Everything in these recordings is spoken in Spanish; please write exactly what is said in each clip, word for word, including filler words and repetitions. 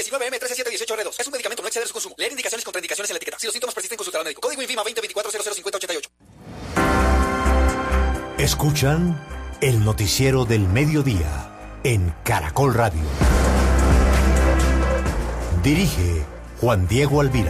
diecinueve eme trece siete dieciocho R dos. Es un medicamento, no exceder su consumo. Leer indicaciones y contraindicaciones en la etiqueta. Si los síntomas persisten, consultar al médico. Código INVIMA veinte veinticuatro cero cero cincuenta ochenta y ocho. Escuchan el noticiero del mediodía en Caracol Radio. Dirige Juan Diego Alvira.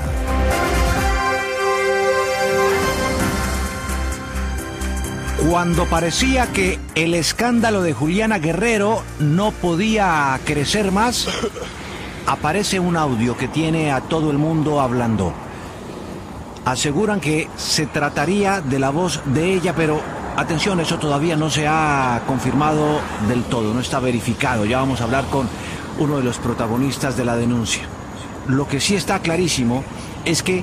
Cuando parecía que el escándalo de Juliana Guerrero no podía crecer más, aparece un audio que tiene a todo el mundo hablando. Aseguran que se trataría de la voz de ella, pero atención, eso todavía no se ha confirmado del todo, no está verificado. Ya vamos a hablar con uno de los protagonistas de la denuncia. Lo que sí está clarísimo es que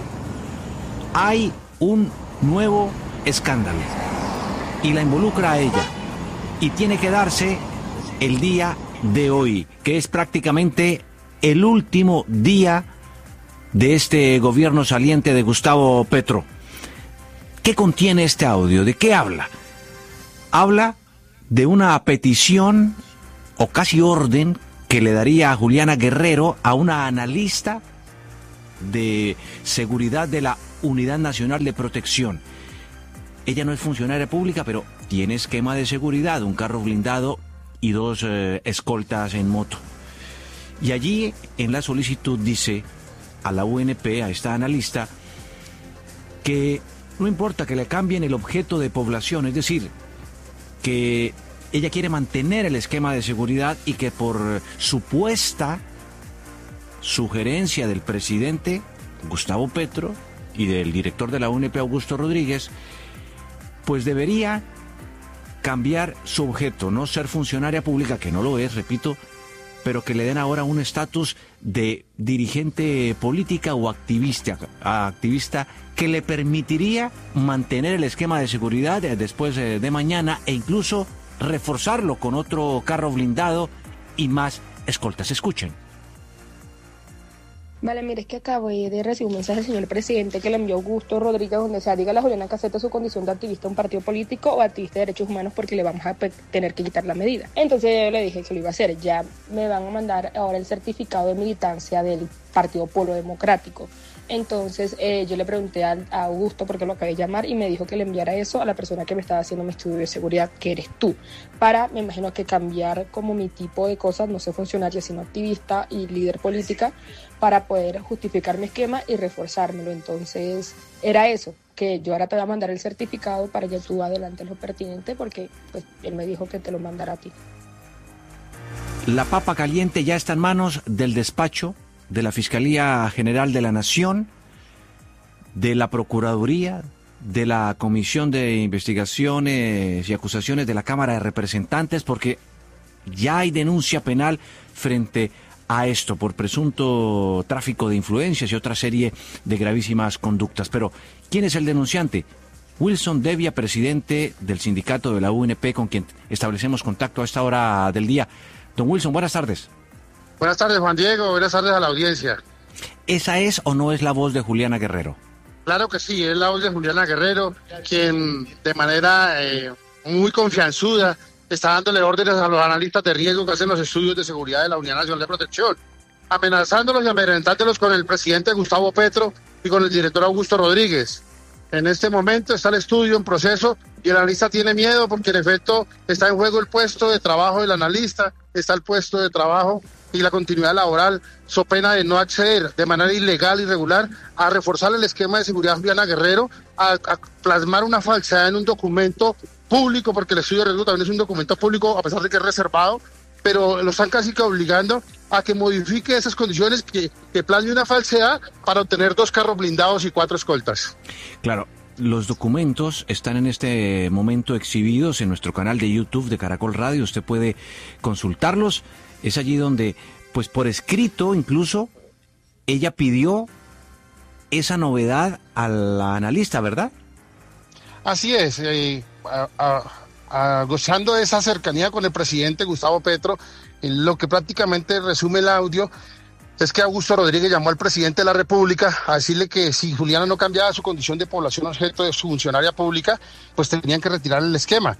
hay un nuevo escándalo y la involucra a ella, y tiene que darse el día de hoy, que es prácticamente el último día de este gobierno saliente de Gustavo Petro. ¿Qué contiene este audio? ¿De qué habla? Habla de una petición o casi orden que le daría a Juliana Guerrero a una analista de seguridad de la Unidad Nacional de Protección. Ella no es funcionaria pública, pero tiene esquema de seguridad, un carro blindado y dos eh, escoltas en moto. Y allí en la solicitud dice a la U N P, a esta analista, que no importa que le cambien el objeto de población, es decir, que ella quiere mantener el esquema de seguridad y que por supuesta sugerencia del presidente Gustavo Petro y del director de la U N P, Augusto Rodríguez, pues debería cambiar su objeto, no ser funcionaria pública, que no lo es, repito, pero que le den ahora un estatus de dirigente política o activista, activista que le permitiría mantener el esquema de seguridad después de mañana e incluso reforzarlo con otro carro blindado y más escoltas. Escuchen. Vale, mire, es que acabo de recibir un mensaje del señor presidente que le envió Augusto Rodríguez, donde se diga a la Juliana que acepta su condición de activista de un partido político o activista de derechos humanos porque le vamos a tener que quitar la medida. Entonces yo le dije que lo iba a hacer. Ya me van a mandar ahora el certificado de militancia del Partido Polo Democrático. Entonces eh, yo le pregunté a, a Augusto, porque lo acabé de llamar, y me dijo que le enviara eso a la persona que me estaba haciendo mi estudio de seguridad, que eres tú, para, me imagino que cambiar como mi tipo de cosas, no sé funcionaria, sino activista y líder política, para poder justificar mi esquema y reforzármelo. Entonces era eso, que yo ahora te voy a mandar el certificado para que tú adelantes lo pertinente, porque pues él me dijo que te lo mandara a ti. La papa caliente ya está en manos del despacho de la Fiscalía General de la Nación, de la Procuraduría, de la Comisión de Investigaciones y Acusaciones de la Cámara de Representantes, porque ya hay denuncia penal frente a esto por presunto tráfico de influencias y otra serie de gravísimas conductas. Pero, ¿quién es el denunciante? Wilson Devia, presidente del sindicato de la U N P, con quien establecemos contacto a esta hora del día. Don Wilson, buenas tardes. Buenas tardes, Juan Diego. Buenas tardes a la audiencia. ¿Esa es o no es la voz de Juliana Guerrero? Claro que sí, es la voz de Juliana Guerrero, quien de manera eh, muy confianzuda está dándole órdenes a los analistas de riesgo que hacen los estudios de seguridad de la Unidad Nacional de Protección, amenazándolos y amedrentándolos con el presidente Gustavo Petro y con el director Augusto Rodríguez. En este momento está el estudio en proceso y el analista tiene miedo porque en efecto está en juego el puesto de trabajo del analista, está el puesto de trabajo y la continuidad laboral, so pena de no acceder de manera ilegal y irregular a reforzar el esquema de seguridad Juliana Guerrero, a, a plasmar una falsedad en un documento público, porque el estudio de riesgo también es un documento público a pesar de que es reservado, pero lo están casi que obligando a que modifique esas condiciones, que, que plasme una falsedad para obtener dos carros blindados y cuatro escoltas. Claro. Los documentos están en este momento exhibidos en nuestro canal de YouTube de Caracol Radio. Usted puede consultarlos. Es allí donde, pues por escrito incluso, ella pidió esa novedad a la analista, ¿verdad? Así es. Eh, a, a, a, gozando de esa cercanía con el presidente Gustavo Petro, en lo que prácticamente resume el audio, es que Augusto Rodríguez llamó al presidente de la República a decirle que si Juliana no cambiaba su condición de población objeto de su funcionaria pública, pues tenían que retirar el esquema.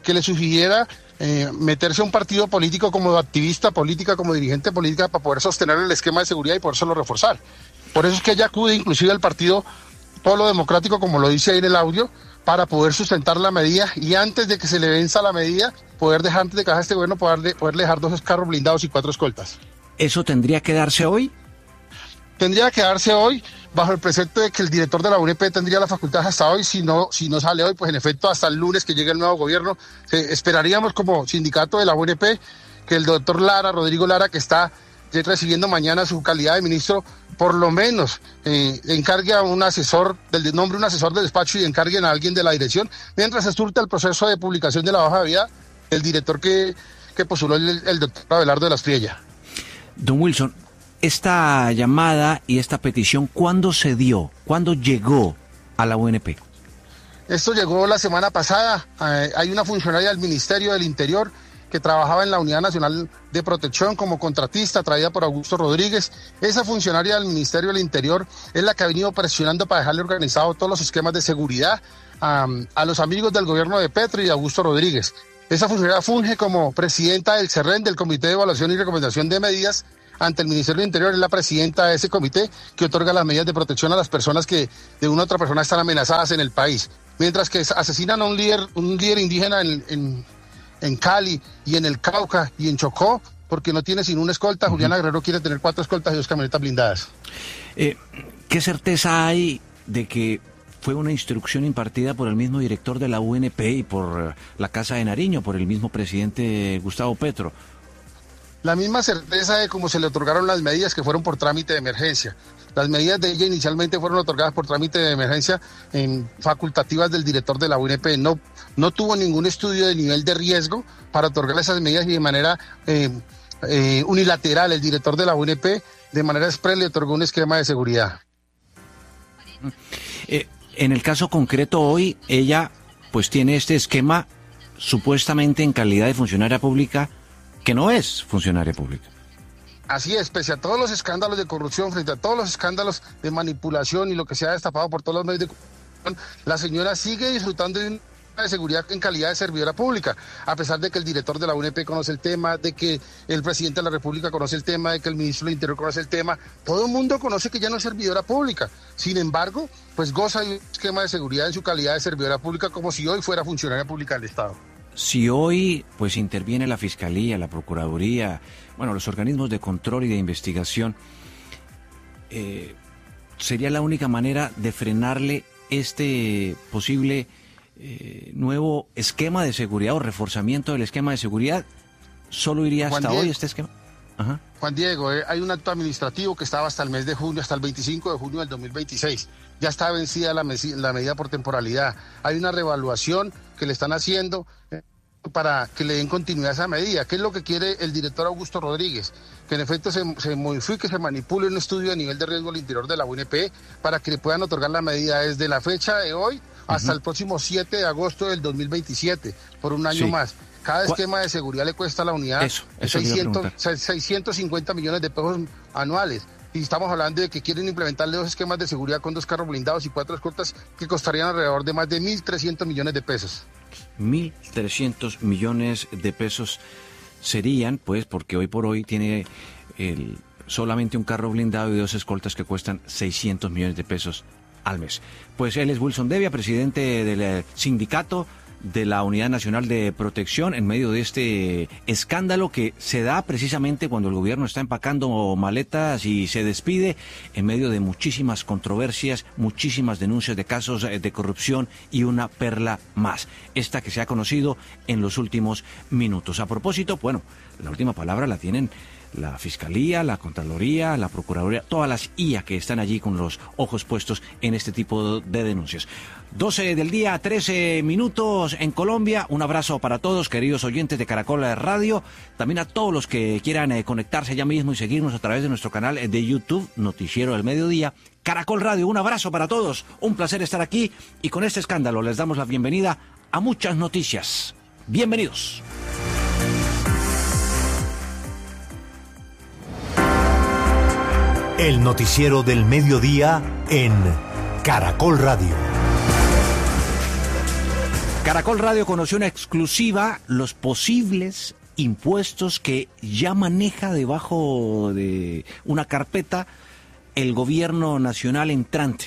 que le sugiriera eh, meterse a un partido político como activista política, como dirigente política, para poder sostener el esquema de seguridad y podérselo reforzar. Por eso es que ella acude inclusive al partido Polo Democrático, como lo dice ahí en el audio, para poder sustentar la medida y antes de que se le venza la medida, poder dejar, antes de que haga este gobierno, poder, poder dejar dos carros blindados y cuatro escoltas. ¿Eso tendría que darse hoy? Tendría que darse hoy, bajo el precepto de que el director de la U N P tendría la facultad hasta hoy. Si no, si no sale hoy, pues en efecto hasta el lunes que llegue el nuevo gobierno. Eh, esperaríamos como sindicato de la U N P que el doctor Lara, Rodrigo Lara, que está recibiendo mañana su calidad de ministro, por lo menos eh, encargue a un asesor, del nombre un asesor de despacho y encarguen a alguien de la dirección, mientras se surta el proceso de publicación de la hoja de vida del director que, que postuló el, el doctor Abelardo de la Espriella. Don Wilson, esta llamada y esta petición, ¿cuándo se dio? ¿Cuándo llegó a la U N P? Esto llegó la semana pasada. Eh, hay una funcionaria del Ministerio del Interior que trabajaba en la Unidad Nacional de Protección como contratista, traída por Augusto Rodríguez. Esa funcionaria del Ministerio del Interior es la que ha venido presionando para dejarle organizado todos los esquemas de seguridad um, a los amigos del gobierno de Petro y de Augusto Rodríguez. Esa funcionaria funge como presidenta del CERREN, del Comité de Evaluación y Recomendación de Medidas ante el Ministerio del Interior. Es la presidenta de ese comité que otorga las medidas de protección a las personas que de una u otra persona están amenazadas en el país. Mientras que asesinan a un líder, un líder indígena en, en en Cali y en el Cauca y en Chocó, porque no tiene sino una escolta. Uh-huh. Juliana Guerrero quiere tener cuatro escoltas y dos camionetas blindadas. Eh, ¿Qué certeza hay de que fue una instrucción impartida por el mismo director de la U N P y por la Casa de Nariño, por el mismo presidente Gustavo Petro? La misma certeza de cómo se le otorgaron las medidas, que fueron por trámite de emergencia. Las medidas de ella inicialmente fueron otorgadas por trámite de emergencia en facultativas del director de la U N P. No, no tuvo ningún estudio de nivel de riesgo para otorgar esas medidas y de manera eh, eh, unilateral el director de la U N P de manera expresa le otorgó un esquema de seguridad. Eh, en el caso concreto hoy, ella pues tiene este esquema supuestamente en calidad de funcionaria pública que no es funcionaria pública. Así es, pese a todos los escándalos de corrupción, frente a todos los escándalos de manipulación y lo que se ha destapado por todos los medios de comunicación, la señora sigue disfrutando de una de seguridad en calidad de servidora pública, a pesar de que el director de la U N P conoce el tema, de que el presidente de la República conoce el tema, de que el ministro del Interior conoce el tema. Todo el mundo conoce que ya no es servidora pública. Sin embargo, pues goza de un esquema de seguridad en su calidad de servidora pública como si hoy fuera funcionaria pública del Estado. Si hoy pues interviene la Fiscalía, la Procuraduría, bueno, los organismos de control y de investigación, eh, ¿sería la única manera de frenarle este posible eh, nuevo esquema de seguridad o reforzamiento del esquema de seguridad? ¿Solo iría hasta hoy este esquema? Ajá. Juan Diego, eh, hay un acto administrativo que estaba hasta el mes de junio, hasta el veinticinco de junio del dos mil veintiséis. Ya está vencida la, la medida por temporalidad. Hay una reevaluación que le están haciendo eh, para que le den continuidad a esa medida. ¿Qué es lo que quiere el director Augusto Rodríguez? Que en efecto se, se modifique, se manipule un estudio de nivel de riesgo al interior de la U N P para que le puedan otorgar la medida desde la fecha de hoy hasta uh-huh. el próximo siete de agosto del dos mil veintisiete, por un año sí. más. Cada esquema de seguridad le cuesta a la unidad eso, eso seiscientos, seiscientos cincuenta millones de pesos anuales. Y estamos hablando de que quieren implementarle dos esquemas de seguridad con dos carros blindados y cuatro escoltas que costarían alrededor de más de mil trescientos millones de pesos. mil trescientos millones de pesos serían, pues, porque hoy por hoy tiene el, solamente un carro blindado y dos escoltas que cuestan seiscientos millones de pesos al mes. Pues él es Wilson Devia, presidente del sindicato de la Unidad Nacional de Protección, en medio de este escándalo que se da precisamente cuando el gobierno está empacando maletas y se despide, en medio de muchísimas controversias, muchísimas denuncias de casos de corrupción y una perla más, esta que se ha conocido en los últimos minutos. A propósito, bueno, la última palabra la tienen la Fiscalía, la Contraloría, la Procuraduría, todas las I A que están allí con los ojos puestos en este tipo de denuncias. doce del día, trece minutos en Colombia. Un abrazo para todos, queridos oyentes de Caracol Radio. También a todos los que quieran eh, conectarse ya mismo y seguirnos a través de nuestro canal de YouTube, Noticiero del Mediodía, Caracol Radio. Un abrazo para todos. Un placer estar aquí y con este escándalo les damos la bienvenida a muchas noticias. Bienvenidos. El noticiero del mediodía en Caracol Radio. Caracol Radio conoció una exclusiva, los posibles impuestos que ya maneja debajo de una carpeta el gobierno nacional entrante.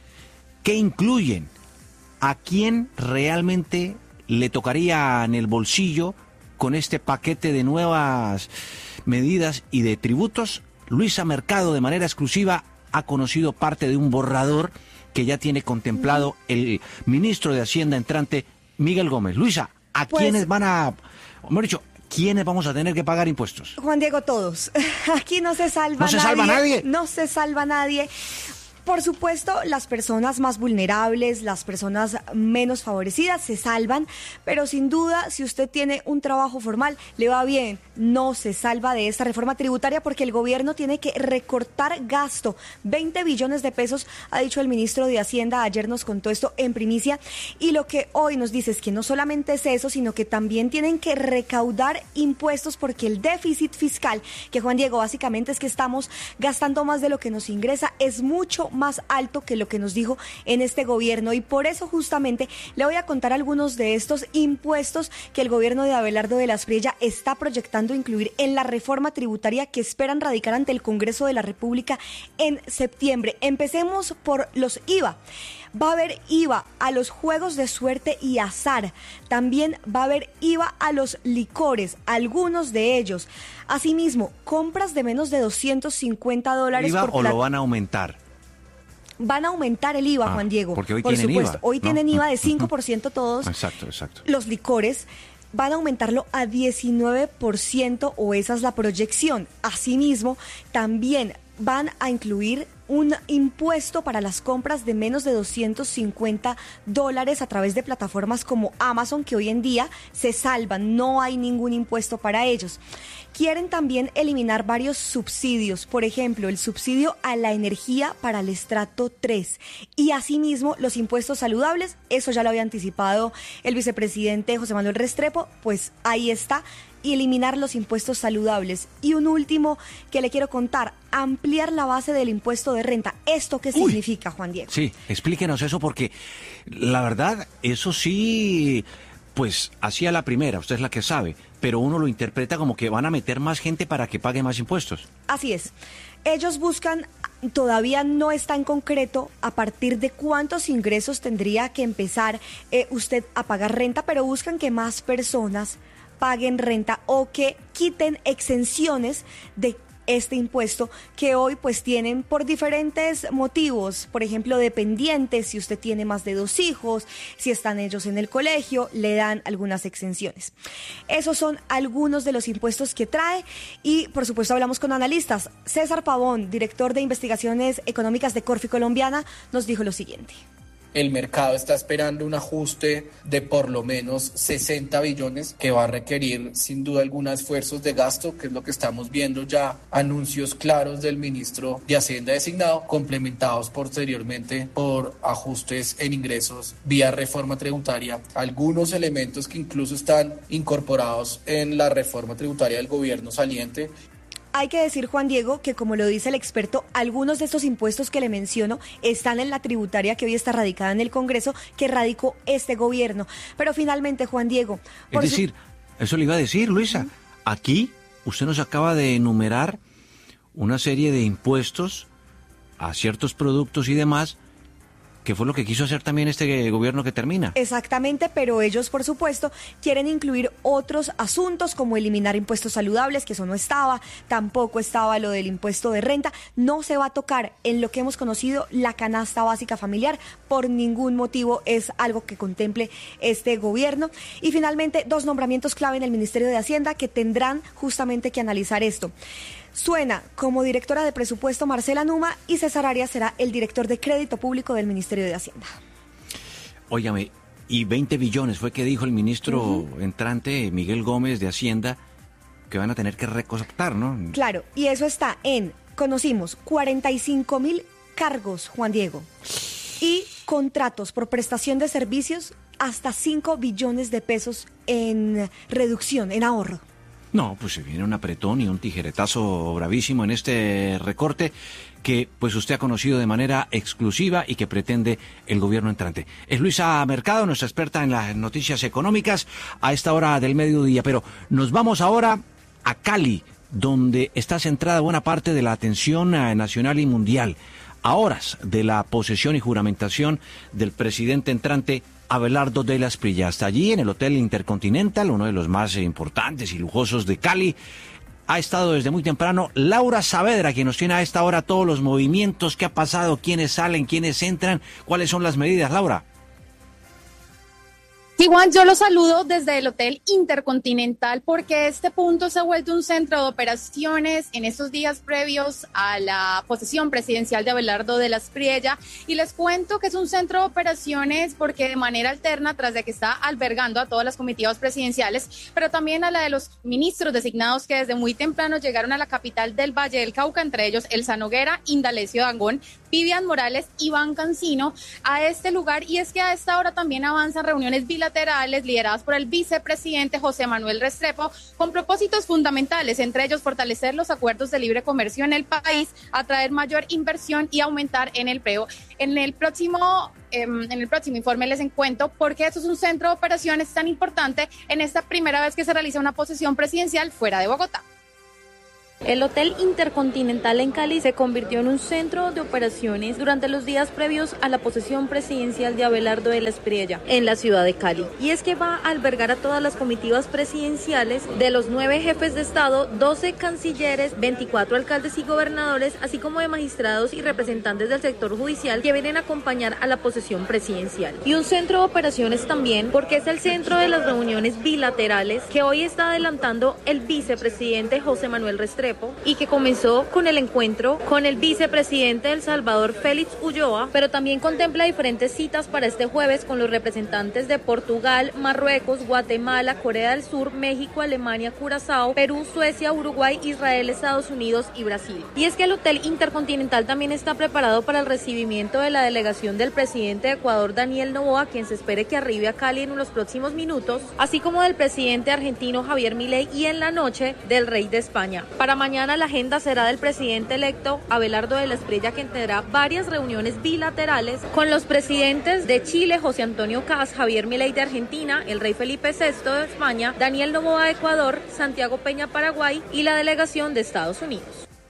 ¿Qué incluyen? ¿A quién realmente le tocaría en el bolsillo con este paquete de nuevas medidas y de tributos? Luisa Mercado, de manera exclusiva, ha conocido parte de un borrador que ya tiene contemplado el ministro de Hacienda entrante, Miguel Gómez. Luisa, ¿a pues, quiénes van a, mejor dicho, quiénes vamos a tener que pagar impuestos? Juan Diego, todos. Aquí no se salva ¿No se nadie. salva nadie? No se salva nadie. Por supuesto, las personas más vulnerables, las personas menos favorecidas se salvan, pero sin duda, si usted tiene un trabajo formal, le va bien, no se salva de esta reforma tributaria porque el gobierno tiene que recortar gasto. veinte billones de pesos, ha dicho el ministro de Hacienda, ayer nos contó esto en primicia, y lo que hoy nos dice es que no solamente es eso, sino que también tienen que recaudar impuestos porque el déficit fiscal, que Juan Diego, básicamente es que estamos gastando más de lo que nos ingresa, es mucho más alto que lo que nos dijo en este gobierno, y por eso justamente le voy a contar algunos de estos impuestos que el gobierno de Abelardo de la Espriella está proyectando incluir en la reforma tributaria que esperan radicar ante el Congreso de la República en septiembre. Empecemos por los I V A. Va a haber I V A a los juegos de suerte y azar. También va a haber I V A a los licores, algunos de ellos. Asimismo, compras de menos de doscientos cincuenta dólares ¿I V A por o plat- lo van a aumentar? Van a aumentar el I V A, ah, Juan Diego. Porque hoy por tienen supuesto. I V A. Hoy ¿no? tienen I V A de cinco por ciento todos. Exacto, exacto. Los licores van a aumentarlo a diecinueve por ciento, o esa es la proyección. Asimismo, también van a incluir un impuesto para las compras de menos de doscientos cincuenta dólares a través de plataformas como Amazon, que hoy en día se salvan, no hay ningún impuesto para ellos. Quieren también eliminar varios subsidios, por ejemplo, el subsidio a la energía para el estrato tres, y asimismo los impuestos saludables, eso ya lo había anticipado el vicepresidente José Manuel Restrepo, pues ahí está, y eliminar los impuestos saludables. Y un último que le quiero contar, ampliar la base del impuesto de renta. ¿Esto qué Uy, significa, Juan Diego? Sí, explíquenos eso, porque la verdad, eso sí, pues hacía la primera, usted es la que sabe, pero uno lo interpreta como que van a meter más gente para que pague más impuestos. Así es. Ellos buscan, todavía no está en concreto a partir de cuántos ingresos tendría que empezar eh, usted a pagar renta, pero buscan que más personas paguen renta o que quiten exenciones de este impuesto que hoy pues tienen por diferentes motivos, por ejemplo dependientes, si usted tiene más de dos hijos, si están ellos en el colegio, le dan algunas exenciones. Esos son algunos de los impuestos que trae, y por supuesto hablamos con analistas. César Pavón, director de investigaciones económicas de Corfi Colombiana, nos dijo lo siguiente. El mercado está esperando un ajuste de por lo menos sesenta billones que va a requerir sin duda alguna esfuerzos de gasto, que es lo que estamos viendo ya, anuncios claros del ministro de Hacienda designado, complementados posteriormente por ajustes en ingresos vía reforma tributaria, algunos elementos que incluso están incorporados en la reforma tributaria del gobierno saliente. Hay que decir, Juan Diego, que como lo dice el experto, algunos de estos impuestos que le menciono están en la tributaria que hoy está radicada en el Congreso, que radicó este gobierno. Pero finalmente, Juan Diego... Es decir, su... eso le iba a decir, Luisa, aquí usted nos acaba de enumerar una serie de impuestos a ciertos productos y demás, que fue lo que quiso hacer también este gobierno que termina. Exactamente, pero ellos, por supuesto, quieren incluir otros asuntos como eliminar impuestos saludables, que eso no estaba, tampoco estaba lo del impuesto de renta, no se va a tocar en lo que hemos conocido la canasta básica familiar, por ningún motivo es algo que contemple este gobierno. Y finalmente, dos nombramientos clave en el Ministerio de Hacienda que tendrán justamente que analizar esto. Suena como directora de presupuesto Marcela Numa, y César Arias será el director de crédito público del Ministerio de Hacienda. Óyame, y veinte billones fue que dijo el ministro uh-huh. entrante Miguel Gómez de Hacienda que van a tener que recortar, ¿no? Claro, y eso está en, conocimos, cuarenta y cinco mil cargos, Juan Diego, y contratos por prestación de servicios hasta cinco billones de pesos en reducción, en ahorro. No, pues se viene un apretón y un tijeretazo bravísimo en este recorte que pues usted ha conocido de manera exclusiva y que pretende el gobierno entrante. Es Luisa Mercado, nuestra experta en las noticias económicas a esta hora del mediodía, pero nos vamos ahora a Cali, donde está centrada buena parte de la atención nacional y mundial, a horas de la posesión y juramentación del presidente entrante Abelardo de la Espriella. Hasta allí, en el Hotel Intercontinental, uno de los más importantes y lujosos de Cali, ha estado desde muy temprano Laura Saavedra, quien nos tiene a esta hora todos los movimientos, qué ha pasado, quiénes salen, quiénes entran, cuáles son las medidas. Laura. Igual yo los saludo desde el Hotel Intercontinental porque este punto se ha vuelto un centro de operaciones en estos días previos a la posesión presidencial de Abelardo de la Espriella, y les cuento que es un centro de operaciones porque de manera alterna, tras de que está albergando a todas las comitivas presidenciales, pero también a la de los ministros designados que desde muy temprano llegaron a la capital del Valle del Cauca, entre ellos Elsa Noguera, Indalecio Dangond, Vivian Morales, Iván Cancino, a este lugar, y es que a esta hora también avanzan reuniones bilaterales lideradas por el vicepresidente José Manuel Restrepo con propósitos fundamentales, entre ellos fortalecer los acuerdos de libre comercio en el país, atraer mayor inversión y aumentar en el empleo. En el próximo eh, en el próximo informe les cuento por qué esto es un centro de operaciones tan importante en esta primera vez que se realiza una posesión presidencial fuera de Bogotá. El Hotel Intercontinental en Cali se convirtió en un centro de operaciones durante los días previos a la posesión presidencial de Abelardo de la Espriella en la ciudad de Cali. Y es que va a albergar a todas las comitivas presidenciales de los nueve jefes de Estado, doce cancilleres, veinticuatro alcaldes y gobernadores, así como de magistrados y representantes del sector judicial que vienen a acompañar a la posesión presidencial. Y un centro de operaciones también porque es el centro de las reuniones bilaterales que hoy está adelantando el vicepresidente José Manuel Restrepo, y que comenzó con el encuentro con el vicepresidente de El Salvador, Félix Ulloa, pero también contempla diferentes citas para este jueves con los representantes de Portugal, Marruecos, Guatemala, Corea del Sur, México, Alemania, Curazao, Perú, Suecia, Uruguay, Israel, Estados Unidos y Brasil. Y es que el Hotel Intercontinental también está preparado para el recibimiento de la delegación del presidente de Ecuador, Daniel Noboa, quien se espere que arribe a Cali en los próximos minutos, así como del presidente argentino Javier Milei, y en la noche del rey de España. Para mañana la agenda será del presidente electo Abelardo de la Espriella, quien tendrá varias reuniones bilaterales con los presidentes de Chile, José Antonio Kast, Javier Milei de Argentina, el rey Felipe sexto de España, Daniel Noboa de Ecuador, Santiago Peña Paraguay y la delegación de Estados Unidos.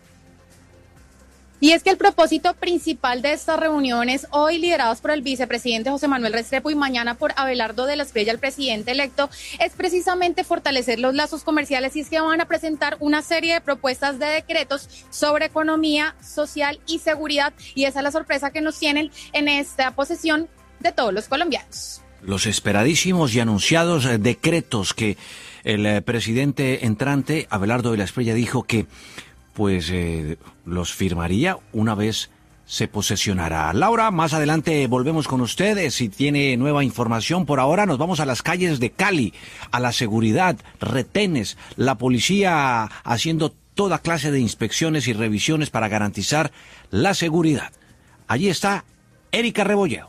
Y es que el propósito principal de estas reuniones, hoy lideradas por el vicepresidente José Manuel Restrepo y mañana por Abelardo de la Espriella, el presidente electo, es precisamente fortalecer los lazos comerciales, y es que van a presentar una serie de propuestas de decretos sobre economía, social y seguridad, y esa es la sorpresa que nos tienen en esta posesión de todos los colombianos. Los esperadísimos y anunciados decretos que el eh, presidente entrante, Abelardo de la Espriella, dijo que pues eh, los firmaría una vez se posesionará. Laura, más adelante volvemos con ustedes si tiene nueva información. Por ahora nos vamos a las calles de Cali, a la seguridad, retenes, la policía haciendo toda clase de inspecciones y revisiones para garantizar la seguridad. Allí está Erika Rebolledo.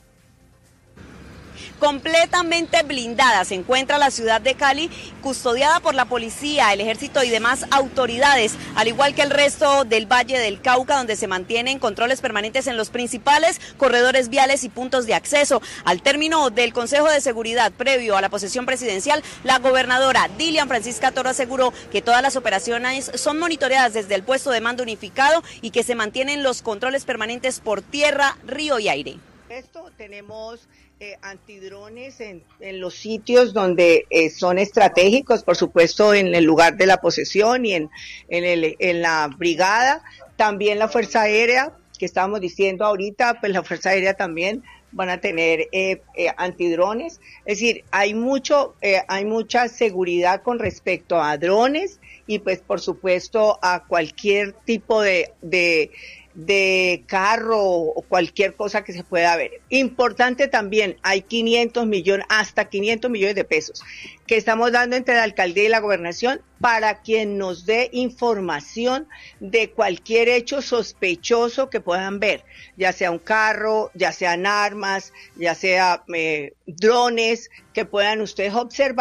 Completamente blindada se encuentra la ciudad de Cali, custodiada por la policía, el ejército y demás autoridades, al igual que el resto del Valle del Cauca, donde se mantienen controles permanentes en los principales corredores viales y puntos de acceso. Al término del Consejo de Seguridad previo a la posesión presidencial, la gobernadora Dilian Francisca Toro aseguró que todas las operaciones son monitoreadas desde el puesto de mando unificado y que se mantienen los controles permanentes por tierra, río y aire. Esto tenemos eh, antidrones en, en los sitios donde eh, son estratégicos, por supuesto en el lugar de la posesión y en, en, el, en la brigada. También la Fuerza Aérea, que estábamos diciendo ahorita, pues la Fuerza Aérea también van a tener eh, eh, antidrones. Es decir, hay mucho, eh, hay mucha seguridad con respecto a drones y pues por supuesto a cualquier tipo de, de de carro o cualquier cosa que se pueda ver. Importante también, hay quinientos millones, hasta quinientos millones de pesos que estamos dando entre la alcaldía y la gobernación para quien nos dé información de cualquier hecho sospechoso que puedan ver, ya sea un carro, ya sean armas, ya sea eh, drones que puedan ustedes observar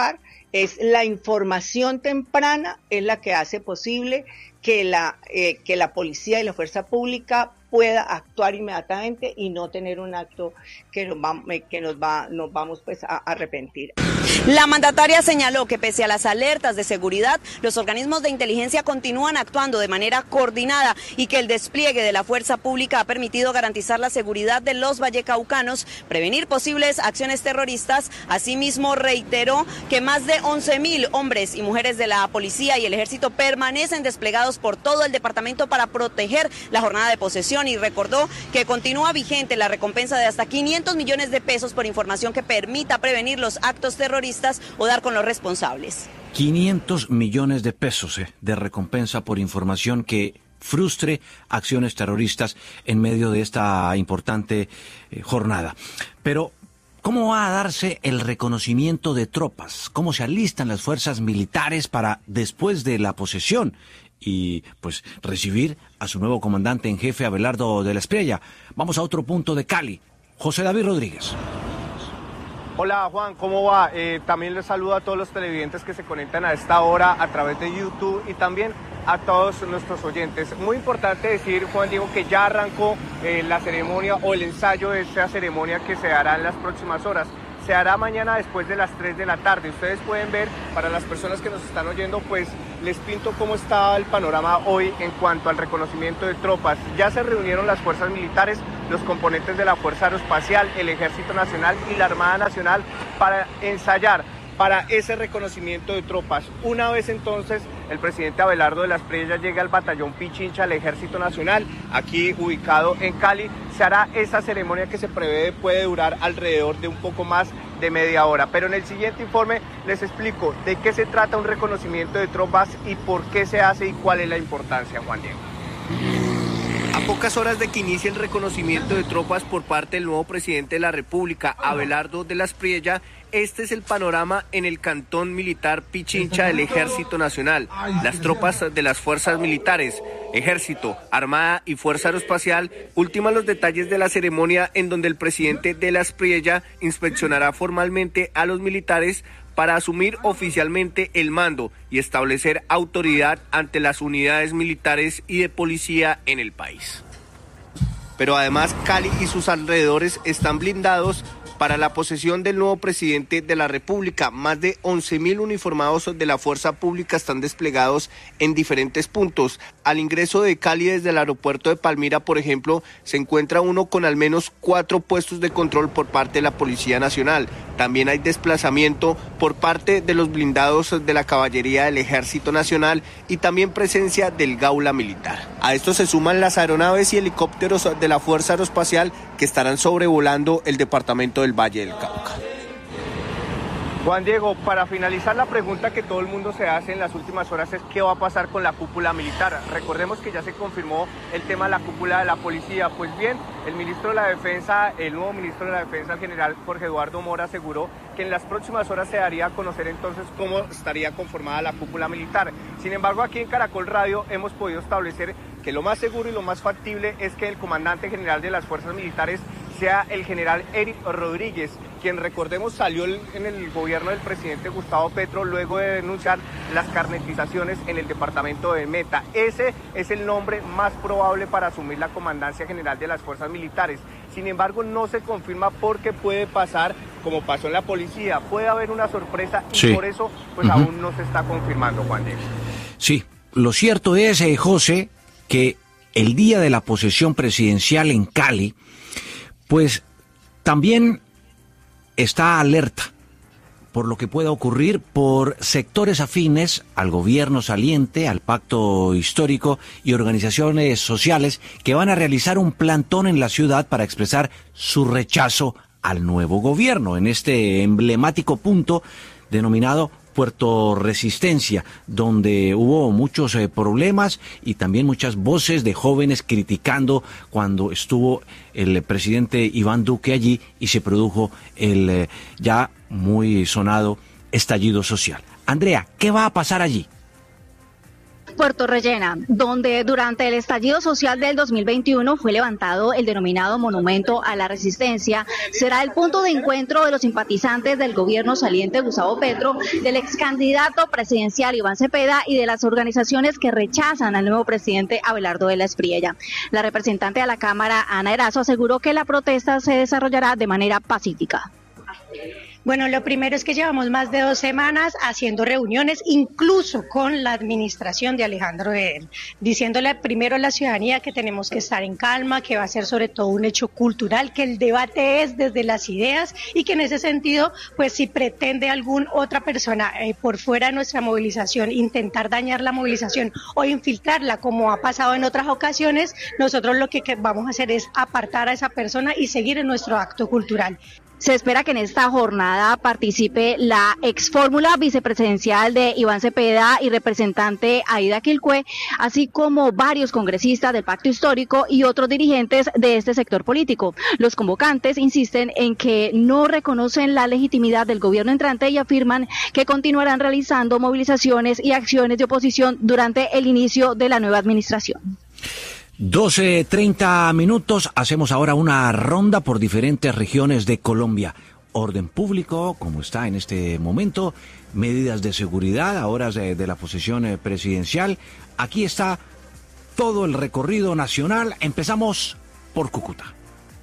Es la información temprana es la que hace posible que la, eh, que la policía y la fuerza pública pueda actuar inmediatamente y no tener un acto que nos va, que nos va, nos vamos pues a arrepentir. La mandataria señaló que pese a las alertas de seguridad, los organismos de inteligencia continúan actuando de manera coordinada y que el despliegue de la fuerza pública ha permitido garantizar la seguridad de los vallecaucanos, prevenir posibles acciones terroristas. Asimismo, reiteró que más de once mil hombres y mujeres de la policía y el ejército permanecen desplegados por todo el departamento para proteger la jornada de posesión y recordó que continúa vigente la recompensa de hasta quinientos millones de pesos por información que permita prevenir los actos terroristas o dar con los responsables. quinientos millones de pesos eh, de recompensa por información que frustre acciones terroristas en medio de esta importante eh, jornada. Pero ¿cómo va a darse el reconocimiento de tropas? ¿Cómo se alistan las fuerzas militares para después de la posesión y pues recibir a su nuevo comandante en jefe, Abelardo de la Espriella? Vamos a otro punto de Cali. José David Rodríguez. Hola Juan, ¿cómo va? Eh, también les saludo a todos los televidentes que se conectan a esta hora a través de YouTube y también a todos nuestros oyentes. Muy importante decir, Juan Diego, que ya arrancó eh, la ceremonia o el ensayo de esta ceremonia que se hará en las próximas horas. Se hará mañana después de las tres de la tarde. Ustedes pueden ver, para las personas que nos están oyendo, pues les pinto cómo está el panorama hoy en cuanto al reconocimiento de tropas. Ya se reunieron las fuerzas militares, los componentes de la Fuerza Aeroespacial, el Ejército Nacional y la Armada Nacional para ensayar para ese reconocimiento de tropas. Una vez entonces el presidente Abelardo de la Espriella llega al batallón Pichincha del Ejército Nacional, aquí ubicado en Cali, se hará esa ceremonia que se prevé puede durar alrededor de un poco más de media hora. Pero en el siguiente informe les explico de qué se trata un reconocimiento de tropas y por qué se hace y cuál es la importancia, Juan Diego. A pocas horas de que inicie el reconocimiento de tropas por parte del nuevo presidente de la República, Abelardo de la Espriella, este es el panorama en el cantón militar Pichincha del Ejército Nacional. Las tropas de las fuerzas militares, Ejército, Armada y Fuerza Aeroespacial ultiman los detalles de la ceremonia en donde el presidente de la Espriella inspeccionará formalmente a los militares para asumir oficialmente el mando y establecer autoridad ante las unidades militares y de policía en el país. Pero además Cali y sus alrededores están blindados para la posesión del nuevo presidente de la República. Más de once mil uniformados de la fuerza pública están desplegados en diferentes puntos. Al ingreso de Cali desde el aeropuerto de Palmira, por ejemplo, se encuentra uno con al menos cuatro puestos de control por parte de la Policía Nacional. También hay desplazamiento por parte de los blindados de la caballería del Ejército Nacional y también presencia del Gaula Militar. A esto se suman las aeronaves y helicópteros de la Fuerza Aeroespacial que estarán sobrevolando el departamento del Valle del Cauca. Juan Diego, para finalizar, la pregunta que todo el mundo se hace en las últimas horas es ¿qué va a pasar con la cúpula militar? Recordemos que ya se confirmó el tema de la cúpula de la policía. Pues bien, el ministro de la Defensa, el nuevo ministro de la Defensa, el general Jorge Eduardo Mora, aseguró que en las próximas horas se daría a conocer entonces cómo estaría conformada la cúpula militar. Sin embargo, aquí en Caracol Radio hemos podido establecer que lo más seguro y lo más factible es que el comandante general de las fuerzas militares sea el general Eric Rodríguez, quien, recordemos, salió en el gobierno del presidente Gustavo Petro luego de denunciar las carnetizaciones en el departamento de Meta. Ese es el nombre más probable para asumir la comandancia general de las fuerzas militares. Sin embargo, no se confirma porque puede pasar como pasó en la policía. Puede haber una sorpresa y sí. por eso pues uh-huh. aún no se está confirmando, Juan Diego. Sí, lo cierto es, eh, José, que el día de la posesión presidencial en Cali, pues también está alerta por lo que pueda ocurrir por sectores afines al gobierno saliente, al pacto histórico y organizaciones sociales que van a realizar un plantón en la ciudad para expresar su rechazo al nuevo gobierno en este emblemático punto denominado Puerto Resistencia, donde hubo muchos eh, problemas y también muchas voces de jóvenes criticando cuando estuvo el eh, presidente Iván Duque allí y se produjo el eh, ya muy sonado estallido social. Andrea, ¿qué va a pasar allí? Puerto Rellena, donde durante el estallido social del dos mil veintiuno fue levantado el denominado Monumento a la Resistencia, será el punto de encuentro de los simpatizantes del gobierno saliente Gustavo Petro, del ex candidato presidencial Iván Cepeda y de las organizaciones que rechazan al nuevo presidente Abelardo de la Espriella. La representante de la Cámara, Ana Erazo, aseguró que la protesta se desarrollará de manera pacífica. Bueno, lo primero es que llevamos más de dos semanas haciendo reuniones, incluso con la administración de Alejandro Eder, diciéndole primero a la ciudadanía que tenemos que estar en calma, que va a ser sobre todo un hecho cultural, que el debate es desde las ideas y que en ese sentido, pues si pretende alguna otra persona eh, por fuera de nuestra movilización intentar dañar la movilización o infiltrarla como ha pasado en otras ocasiones, nosotros lo que, que vamos a hacer es apartar a esa persona y seguir en nuestro acto cultural. Se espera que en esta jornada participe la ex fórmula vicepresidencial de Iván Cepeda y representante Aida Quilcue, así como varios congresistas del Pacto Histórico y otros dirigentes de este sector político. Los convocantes insisten en que no reconocen la legitimidad del gobierno entrante y afirman que continuarán realizando movilizaciones y acciones de oposición durante el inicio de la nueva administración. doce treinta minutos, hacemos ahora una ronda por diferentes regiones de Colombia. Orden público, como está en este momento, medidas de seguridad a horas de, de la posesión presidencial. Aquí está todo el recorrido nacional. Empezamos por Cúcuta.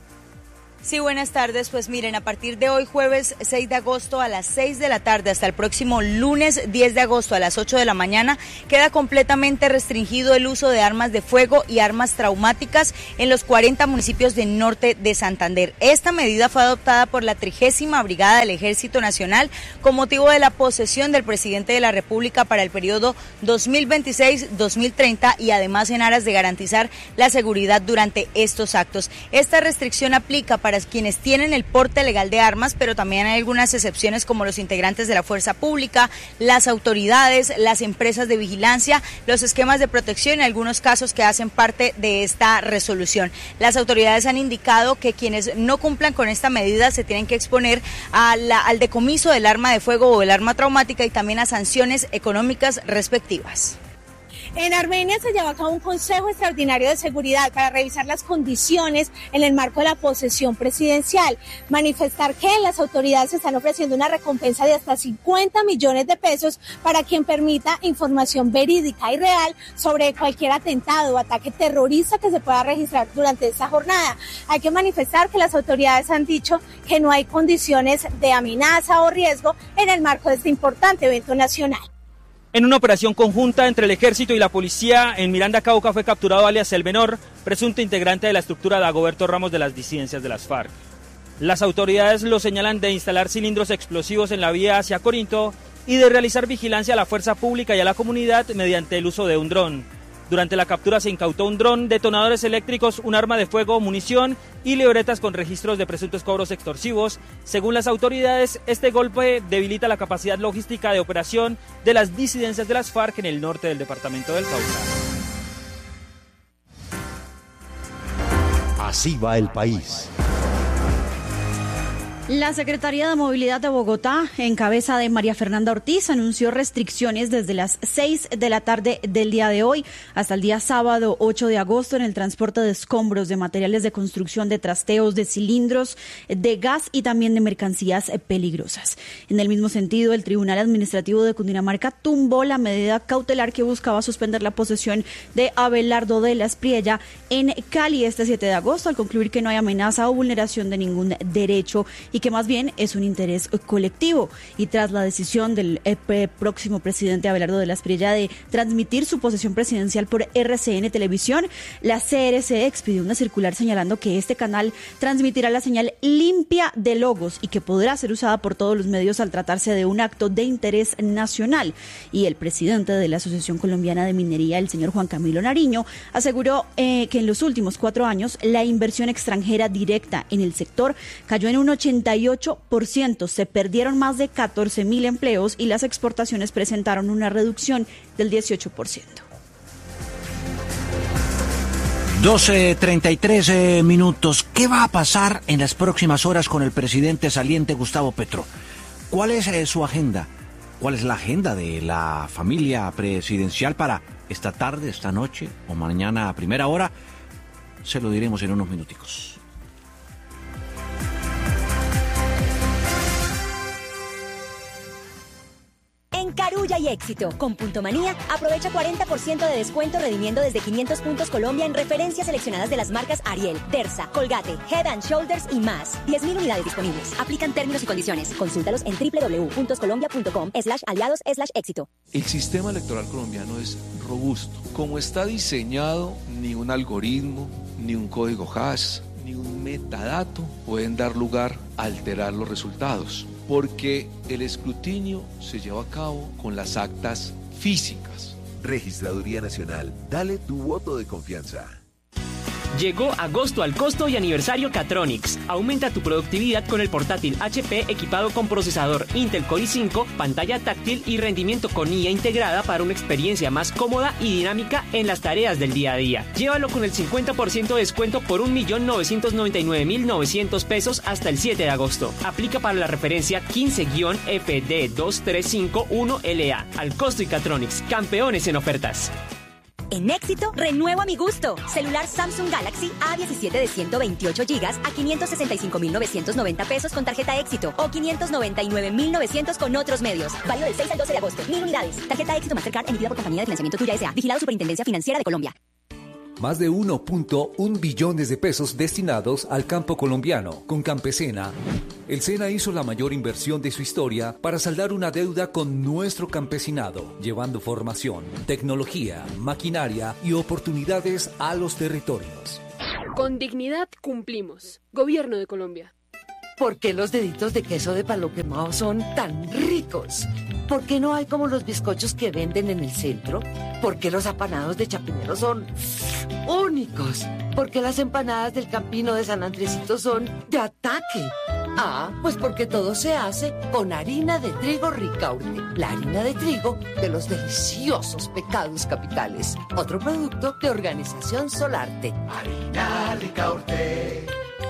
Sí, buenas tardes. Pues miren, a partir de hoy, jueves seis de agosto a las seis de la tarde, hasta el próximo lunes diez de agosto a las ocho de la mañana, queda completamente restringido el uso de armas de fuego y armas traumáticas en los cuarenta municipios del norte de Santander. Esta medida fue adoptada por la trigésima Brigada del Ejército Nacional con motivo de la posesión del presidente de la República para el periodo dos mil veintiséis dos mil treinta y además en aras de garantizar la seguridad durante estos actos. Esta restricción aplica para quienes tienen el porte legal de armas, pero también hay algunas excepciones como los integrantes de la fuerza pública, las autoridades, las empresas de vigilancia, los esquemas de protección y algunos casos que hacen parte de esta resolución. Las autoridades han indicado que quienes no cumplan con esta medida se tienen que exponer a la, al decomiso del arma de fuego o el arma traumática y también a sanciones económicas respectivas. En Armenia se lleva a cabo un Consejo Extraordinario de Seguridad para revisar las condiciones en el marco de la posesión presidencial. Manifestar que las autoridades están ofreciendo una recompensa de hasta cincuenta millones de pesos para quien permita información verídica y real sobre cualquier atentado o ataque terrorista que se pueda registrar durante esta jornada. Hay que manifestar que las autoridades han dicho que no hay condiciones de amenaza o riesgo en el marco de este importante evento nacional. En una operación conjunta entre el ejército y la policía, en Miranda, Cauca, fue capturado alias El Menor, presunto integrante de la estructura Dagoberto Ramos de las disidencias de las FARC. Las autoridades lo señalan de instalar cilindros explosivos en la vía hacia Corinto y de realizar vigilancia a la fuerza pública y a la comunidad mediante el uso de un dron. Durante la captura se incautó un dron, detonadores eléctricos, un arma de fuego, munición y libretas con registros de presuntos cobros extorsivos. Según las autoridades, este golpe debilita la capacidad logística de operación de las disidencias de las FARC en el norte del departamento del Cauca. Así va el país. La Secretaría de Movilidad de Bogotá, en cabeza de María Fernanda Ortiz, anunció restricciones desde las seis de la tarde del día de hoy hasta el día sábado ocho de agosto en el transporte de escombros, de materiales de construcción, de trasteos, de cilindros, de gas y también de mercancías peligrosas. En el mismo sentido, el Tribunal Administrativo de Cundinamarca tumbó la medida cautelar que buscaba suspender la posesión de Abelardo de la Espriella en Cali este siete de agosto, al concluir que no hay amenaza o vulneración de ningún derecho y que más bien es un interés colectivo. Y tras la decisión del eh, próximo presidente Abelardo de la Espriella de transmitir su posesión presidencial por R C N Televisión, la C R C expidió una circular señalando que este canal transmitirá la señal limpia de logos y que podrá ser usada por todos los medios al tratarse de un acto de interés nacional. Y el presidente de la Asociación Colombiana de Minería, el señor Juan Camilo Nariño, aseguró eh, que en los últimos cuatro años la inversión extranjera directa en el sector cayó en un ochenta y ocho por ciento, se perdieron más de catorce mil empleos y las exportaciones presentaron una reducción del dieciocho por ciento. doce treinta y tres eh, minutos. ¿Qué va a pasar en las próximas horas con el presidente saliente Gustavo Petro? ¿Cuál es eh, su agenda? ¿Cuál es la agenda de la familia presidencial para esta tarde, esta noche o mañana a primera hora. Se lo diremos en unos minuticos. En Carulla y Éxito, con Punto Manía, aprovecha cuarenta por ciento de descuento redimiendo desde quinientos puntos Colombia en referencias seleccionadas de las marcas Ariel, Versa, Colgate, Head and Shoulders y más. diez mil unidades disponibles. Aplican términos y condiciones. Consúltalos en doble u doble u doble u punto colombia punto com slash aliados slash éxito. El sistema electoral colombiano es robusto. Como está diseñado, ni un algoritmo, ni un código hash, ni un metadato pueden dar lugar a alterar los resultados, porque el escrutinio se lleva a cabo con las actas físicas. Registraduría Nacional, dale tu voto de confianza. Llegó agosto al costo y aniversario Catronics. Aumenta tu productividad con el portátil H P equipado con procesador Intel Core i cinco, pantalla táctil y rendimiento con I A integrada para una experiencia más cómoda y dinámica en las tareas del día a día. Llévalo con el cincuenta por ciento de descuento por un millón novecientos noventa y nueve mil novecientos pesos hasta el siete de agosto. Aplica para la referencia quince F D dos tres cinco uno L A. Al costo y Catronics, campeones en ofertas. En Éxito, renuevo a mi gusto. Celular Samsung Galaxy A diecisiete de ciento veintiocho gigas a quinientos sesenta y cinco mil novecientos noventa pesos con tarjeta Éxito o quinientos noventa y nueve mil novecientos con otros medios. Válido del seis al doce de agosto. Mil unidades. Tarjeta Éxito Mastercard emitida por Compañía de Financiamiento Tuya S A. Vigilado Superintendencia Financiera de Colombia. Más de uno punto uno billones de pesos destinados al campo colombiano. Con Campesena, el SENA hizo la mayor inversión de su historia para saldar una deuda con nuestro campesinado, llevando formación, tecnología, maquinaria y oportunidades a los territorios. Con dignidad cumplimos. Gobierno de Colombia. ¿Por qué los deditos de queso de palo quemado son tan ricos? ¿Por qué no hay como los bizcochos que venden en el centro? ¿Por qué los apanados de Chapinero son únicos? ¿Por qué las empanadas del Campino de San Andresito son de ataque? Ah, pues porque todo se hace con harina de trigo Ricaurte, la harina de trigo de los deliciosos pecados capitales. Otro producto de Organización Solarte. Harina Ricaurte.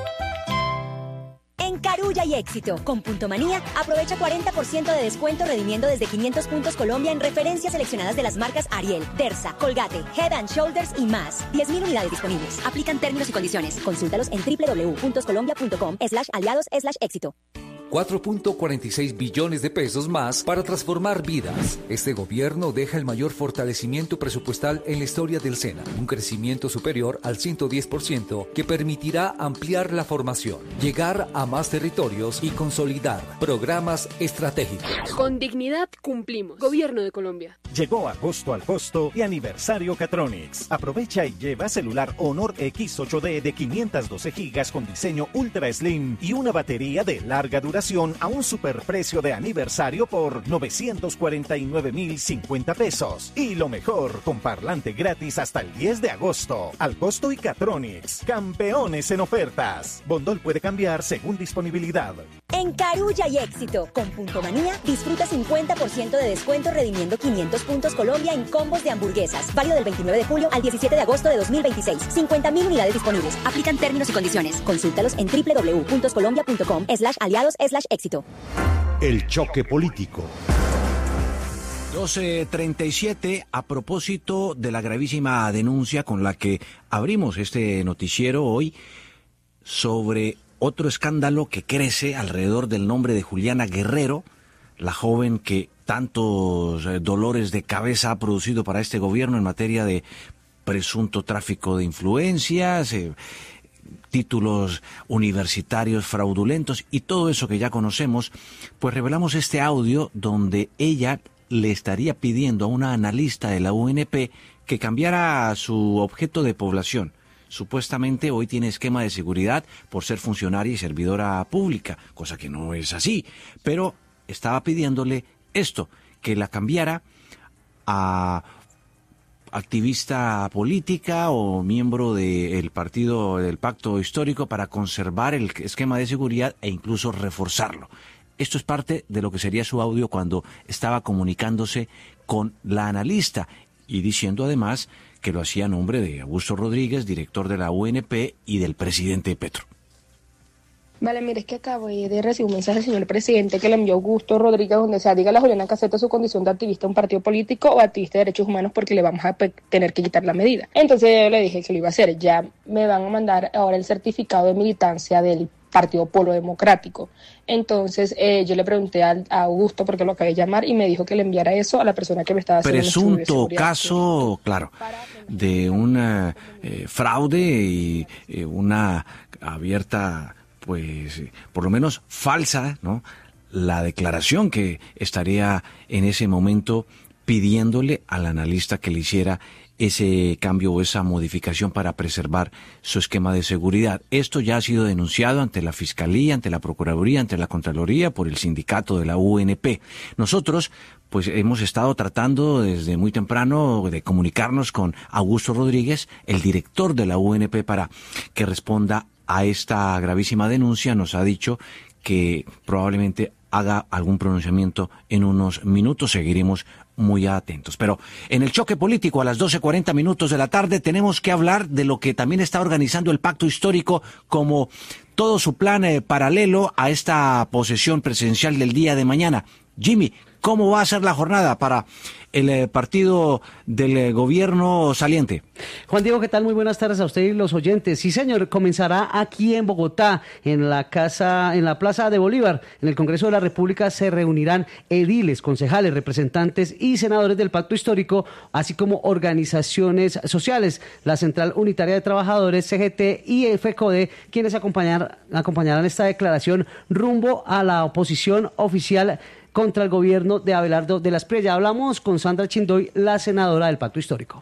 En Carulla y Éxito, con Punto Manía, aprovecha cuarenta por ciento de descuento redimiendo desde quinientos puntos Colombia en referencias seleccionadas de las marcas Ariel, Versa, Colgate, Head and Shoulders y más. diez mil unidades disponibles. Aplican términos y condiciones. Consúltalos en doble u doble u doble u punto colombia punto com slash aliados slash éxito. cuatro punto cuarenta y seis billones de pesos más para transformar vidas. Este gobierno deja el mayor fortalecimiento presupuestal en la historia del SENA, un crecimiento superior al ciento diez por ciento que permitirá ampliar la formación, llegar a más territorios y consolidar programas estratégicos. Con dignidad cumplimos. Gobierno de Colombia. Llegó agosto al costo y aniversario Catronics. Aprovecha y lleva celular Honor X ocho D de quinientos doce gigas con diseño Ultra Slim y una batería de larga duración a un superprecio de aniversario por novecientos cuarenta y nueve mil cincuenta pesos. Y lo mejor, con parlante gratis hasta el diez de agosto. Al costo y Catronics, campeones en ofertas. Bondol puede cambiar según disponibilidad. En Carulla y Éxito, con Punto Manía, disfruta cincuenta por ciento de descuento redimiendo quinientos puntos Colombia en combos de hamburguesas. Válido del veintinueve de julio al diecisiete de agosto de dos mil veintiséis. cincuenta mil unidades disponibles. Aplican términos y condiciones. Consúltalos en doble u doble u doble u punto colombia punto com slash aliados slash éxito. El choque político. doce treinta y siete, a propósito de la gravísima denuncia con la que abrimos este noticiero hoy sobre otro escándalo que crece alrededor del nombre de Juliana Guerrero, la joven que tantos dolores de cabeza ha producido para este gobierno en materia de presunto tráfico de influencias, eh, títulos universitarios fraudulentos y todo eso que ya conocemos. Pues revelamos este audio donde ella le estaría pidiendo a una analista de la U N P que cambiara su objeto de población. Supuestamente hoy tiene esquema de seguridad por ser funcionaria y servidora pública, cosa que no es así, pero estaba pidiéndole esto, que la cambiara a activista política o miembro del partido del Pacto Histórico para conservar el esquema de seguridad e incluso reforzarlo. Esto es parte de lo que sería su audio cuando estaba comunicándose con la analista y diciendo además que lo hacía a nombre de Augusto Rodríguez, director de la U N P y del presidente Petro. Vale, mire, es que acabé de recibir un mensaje del señor presidente que le envió Augusto Rodríguez, donde se diga a la Juliana que acepta su condición de activista de un partido político o activista de derechos humanos porque le vamos a pe- tener que quitar la medida. Entonces yo le dije que lo iba a hacer. Ya me van a mandar ahora el certificado de militancia del Partido Polo Democrático. Entonces eh, yo le pregunté a, a Augusto, porque lo acabé de llamar, y me dijo que le enviara eso a la persona que me estaba haciendo presunto caso, claro, de un eh, fraude y eh, una abierta, pues, por lo menos falsa, ¿no?, la declaración que estaría en ese momento pidiéndole al analista que le hiciera ese cambio o esa modificación para preservar su esquema de seguridad. Esto ya ha sido denunciado ante la Fiscalía, ante la Procuraduría, ante la Contraloría, por el sindicato de la U N P. Nosotros, pues, hemos estado tratando desde muy temprano de comunicarnos con Augusto Rodríguez, el director de la U N P, para que responda a esta gravísima denuncia. Nos ha dicho que probablemente haga algún pronunciamiento en unos minutos. Seguiremos muy atentos. Pero en el choque político a las doce cuarenta minutos de la tarde tenemos que hablar de lo que también está organizando el Pacto Histórico como todo su plan eh, paralelo a esta posesión presidencial del día de mañana. Jimmy, ¿cómo va a ser la jornada para el eh, partido del eh, gobierno saliente? Juan Diego, ¿qué tal? Muy buenas tardes a usted y los oyentes. Sí, señor, comenzará aquí en Bogotá, en la casa, en la Plaza de Bolívar. En el Congreso de la República se reunirán ediles, concejales, representantes y senadores del Pacto Histórico, así como organizaciones sociales, la Central Unitaria de Trabajadores, C G T y FECODE, quienes acompañar, acompañarán esta declaración rumbo a la oposición oficial contra el gobierno de Abelardo de la Espriella. Hablamos con Sandra Chindoy, la senadora del Pacto Histórico.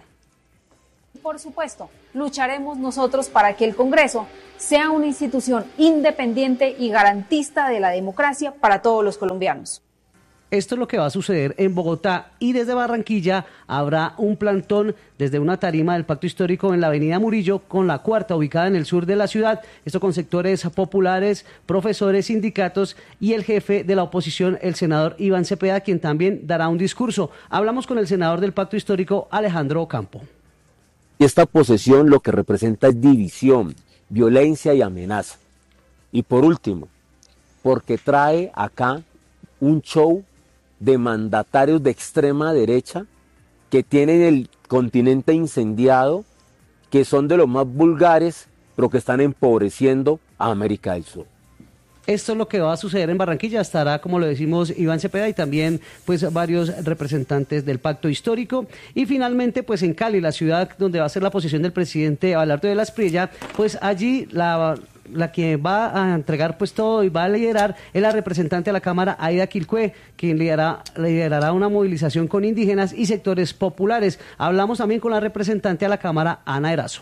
Por supuesto, lucharemos nosotros para que el Congreso sea una institución independiente y garantista de la democracia para todos los colombianos. Esto es lo que va a suceder en Bogotá, y desde Barranquilla habrá un plantón desde una tarima del Pacto Histórico en la avenida Murillo, con la cuarta ubicada en el sur de la ciudad, esto con sectores populares, profesores, sindicatos y el jefe de la oposición, el senador Iván Cepeda, quien también dará un discurso. Hablamos con el senador del Pacto Histórico, Alejandro Ocampo. Y esta posesión lo que representa es división, violencia y amenaza. Y por último, porque trae acá un show de mandatarios de extrema derecha que tienen el continente incendiado, que son de los más vulgares, pero que están empobreciendo a América del Sur. Esto es lo que va a suceder en Barranquilla. Estará, como lo decimos, Iván Cepeda y también pues varios representantes del Pacto Histórico. Y finalmente, pues en Cali, la ciudad donde va a ser la posesión del presidente Abelardo de la Espriella, pues allí la... la que va a entregar pues todo y va a liderar es la representante de la Cámara, Aida Quilcue, quien liderará, liderará una movilización con indígenas y sectores populares. Hablamos también con la representante de la Cámara, Ana Erazo.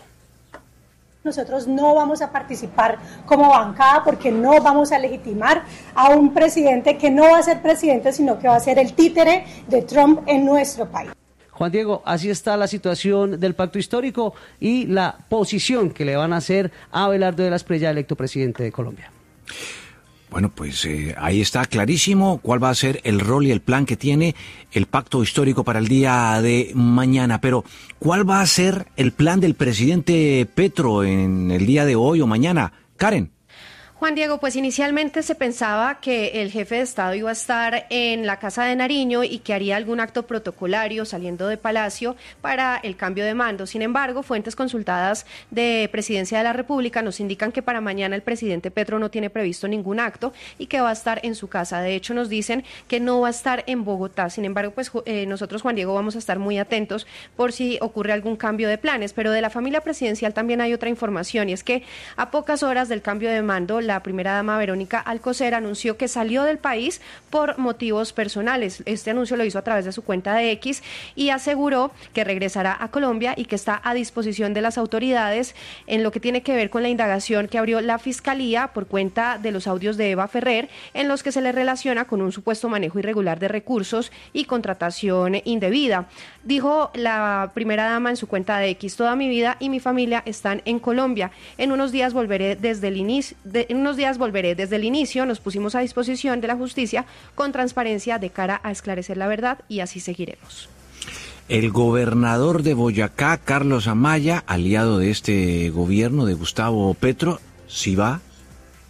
Nosotros no vamos a participar como bancada porque no vamos a legitimar a un presidente que no va a ser presidente, sino que va a ser el títere de Trump en nuestro país. Juan Diego, así está la situación del Pacto Histórico y la posición que le van a hacer a Abelardo de la Espriella, electo presidente de Colombia. Bueno, pues eh, ahí está clarísimo cuál va a ser el rol y el plan que tiene el Pacto Histórico para el día de mañana. Pero, ¿cuál va a ser el plan del presidente Petro en el día de hoy o mañana? Karen. Juan Diego, pues inicialmente se pensaba que el jefe de Estado iba a estar en la Casa de Nariño y que haría algún acto protocolario saliendo de Palacio para el cambio de mando. Sin embargo, fuentes consultadas de Presidencia de la República nos indican que para mañana el presidente Petro no tiene previsto ningún acto y que va a estar en su casa. De hecho, nos dicen que no va a estar en Bogotá. Sin embargo, pues eh, nosotros, Juan Diego, vamos a estar muy atentos por si ocurre algún cambio de planes. Pero de la familia presidencial también hay otra información, y es que a pocas horas del cambio de mando, la primera dama Verónica Alcocer anunció que salió del país por motivos personales. Este anuncio lo hizo a través de su cuenta de X y aseguró que regresará a Colombia y que está a disposición de las autoridades en lo que tiene que ver con la indagación que abrió la Fiscalía por cuenta de los audios de Eva Ferrer, en los que se le relaciona con un supuesto manejo irregular de recursos y contratación indebida. Dijo la primera dama en su cuenta de X: toda mi vida y mi familia están en Colombia. En unos días volveré desde el inicio, de, en unos días volveré desde el inicio. Nos pusimos a disposición de la justicia con transparencia de cara a esclarecer la verdad y así seguiremos. El gobernador de Boyacá, Carlos Amaya, aliado de este gobierno de Gustavo Petro, sí va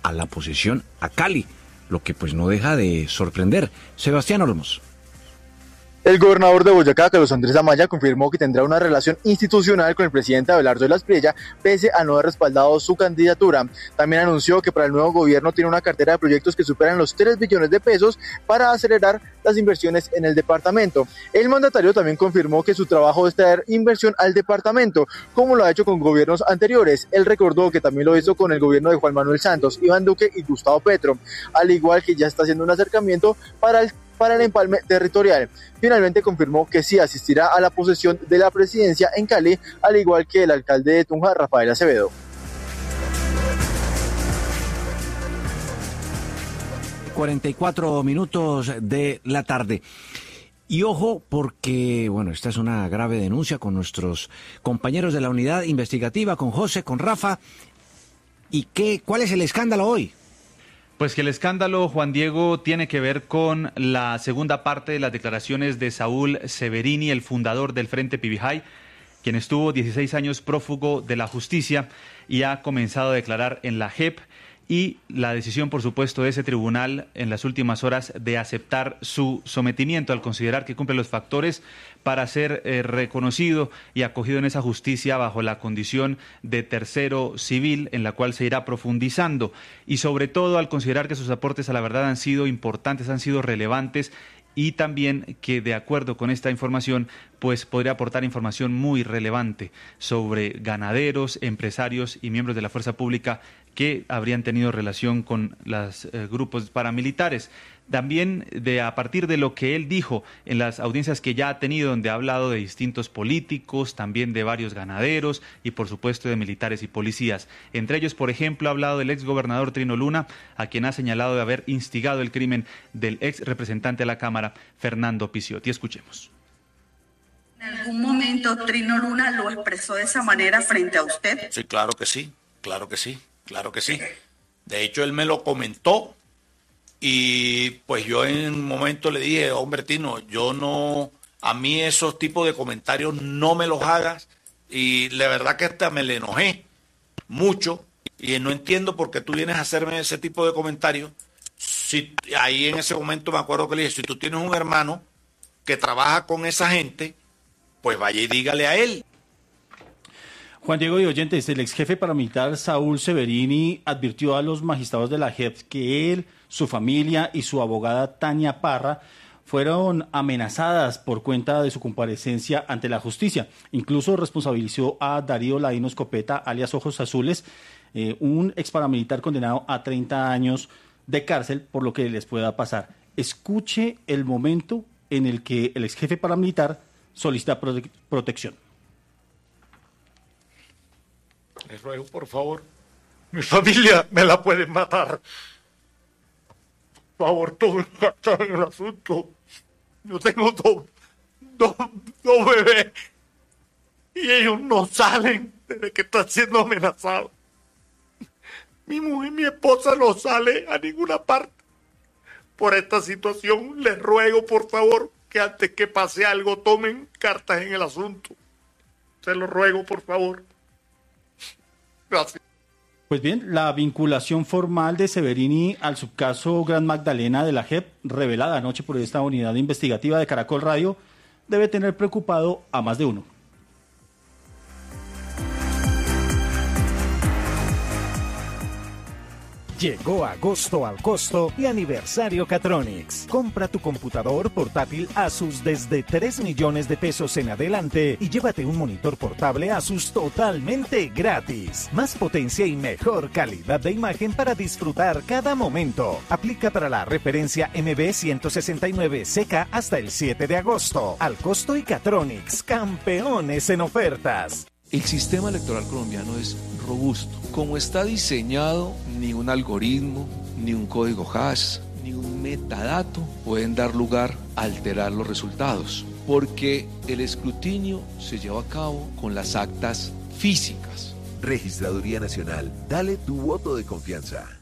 a la posesión a Cali, lo que pues no deja de sorprender. Sebastián Olmos. El gobernador de Boyacá, Carlos Andrés Amaya, confirmó que tendrá una relación institucional con el presidente Abelardo de la Espriella, pese a no haber respaldado su candidatura. También anunció que para el nuevo gobierno tiene una cartera de proyectos que superan los tres billones de pesos para acelerar las inversiones en el departamento. El mandatario también confirmó que su trabajo es traer inversión al departamento, como lo ha hecho con gobiernos anteriores. Él recordó que también lo hizo con el gobierno de Juan Manuel Santos, Iván Duque y Gustavo Petro, al igual que ya está haciendo un acercamiento para el para el empalme territorial. Finalmente confirmó que sí asistirá a la posesión de la presidencia en Cali, al igual que el alcalde de Tunja, Rafael Acevedo. cuarenta y cuatro minutos de la tarde. Y ojo, porque, bueno, esta es una grave denuncia con nuestros compañeros de la unidad investigativa, con José, con Rafa. ¿Y qué, cuál es el escándalo hoy? Pues que el escándalo, Juan Diego, tiene que ver con la segunda parte de las declaraciones de Saúl Severini, el fundador del Frente Pibijay, quien estuvo dieciséis años prófugo de la justicia y ha comenzado a declarar en la J E P, y la decisión, por supuesto, de ese tribunal en las últimas horas de aceptar su sometimiento al considerar que cumple los factores para ser eh, reconocido y acogido en esa justicia bajo la condición de tercero civil, en la cual se irá profundizando, y sobre todo al considerar que sus aportes a la verdad han sido importantes, han sido relevantes, y también que, de acuerdo con esta información, pues podría aportar información muy relevante sobre ganaderos, empresarios y miembros de la fuerza pública que habrían tenido relación con los eh, grupos paramilitares. También de a partir de lo que él dijo en las audiencias que ya ha tenido, donde ha hablado de distintos políticos, también de varios ganaderos y por supuesto de militares y policías. Entre ellos, por ejemplo, ha hablado del exgobernador Trino Luna, a quien ha señalado de haber instigado el crimen del ex representante de la Cámara, Fernando Picciotti. Escuchemos. ¿En algún momento Trino Luna lo expresó de esa manera frente a usted? Sí, claro que sí, claro que sí, claro que sí. De hecho, él me lo comentó. Y pues yo en un momento le dije, hombre Tino, yo no, a mí esos tipos de comentarios no me los hagas, y la verdad que hasta me le enojé mucho y no entiendo por qué tú vienes a hacerme ese tipo de comentarios. Si ahí en ese momento me acuerdo que le dije, si tú tienes un hermano que trabaja con esa gente, pues vaya y dígale a él. Juan Diego y oyentes, el ex jefe paramilitar Saúl Severini advirtió a los magistrados de la J E P que él, su familia y su abogada Tania Parra fueron amenazadas por cuenta de su comparecencia ante la justicia. Incluso responsabilizó a Darío Ladino Escopeta, alias Ojos Azules, eh, un ex paramilitar condenado a treinta años de cárcel por lo que les pueda pasar. Escuche el momento en el que el ex jefe paramilitar solicita prote- protección. Les ruego, por favor, mi familia me la pueden matar. Por favor, tomen cartas en el asunto. Yo tengo dos, dos, dos bebés y ellos no salen desde que están siendo amenazados. Mi mujer, mi esposa no sale a ninguna parte por esta situación. Les ruego, por favor, que antes que pase algo tomen cartas en el asunto. Se lo ruego, por favor. Gracias. Pues bien, la vinculación formal de Severini al subcaso Gran Magdalena de la J E P, revelada anoche por esta unidad investigativa de Caracol Radio, debe tener preocupado a más de uno. Llegó agosto al costo y aniversario Catronics. Compra tu computador portátil Asus desde tres millones de pesos en adelante y llévate un monitor portable Asus totalmente gratis. Más potencia y mejor calidad de imagen para disfrutar cada momento. Aplica para la referencia M B ciento sesenta y nueve C K hasta el siete de agosto. Al costo y Catronics, campeones en ofertas. El sistema electoral colombiano es robusto. Como está diseñado, ni un algoritmo, ni un código hash, ni un metadato pueden dar lugar a alterar los resultados, porque el escrutinio se lleva a cabo con las actas físicas. Registraduría Nacional, dale tu voto de confianza.